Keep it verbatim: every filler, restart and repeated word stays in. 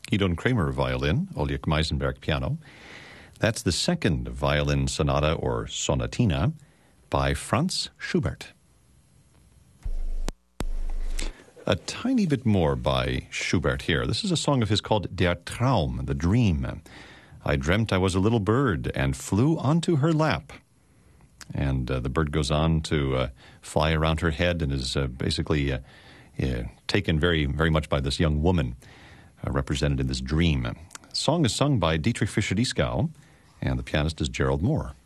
Gidon Kramer violin, Oleg Meisenberg piano. That's the second violin sonata or sonatina by Franz Schubert. A tiny bit more by Schubert here. This is a song of his called Der Traum, the dream. I dreamt I was a little bird and flew onto her lap. And uh, the bird goes on to uh, fly around her head and is uh, basically uh, uh, taken very, very much by this young woman uh, represented in this dream. The song is sung by Dietrich Fischer-Dieskau, and the pianist is Gerald Moore.